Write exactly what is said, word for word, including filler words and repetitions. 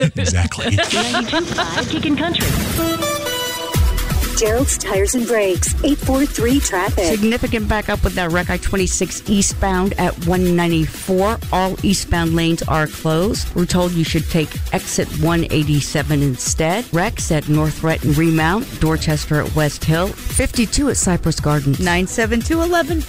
Exactly. ninety-two point five Kickin' Country. Gerald's Tires and Brakes, eight four three traffic. Significant backup with that wreck I twenty-six eastbound at one ninety-four. All eastbound lanes are closed. We're told you should take exit one eighty-seven instead. Wrecks at North Retton Remount, Dorchester at West Hill, fifty-two at Cypress Gardens. nine seven two, eleven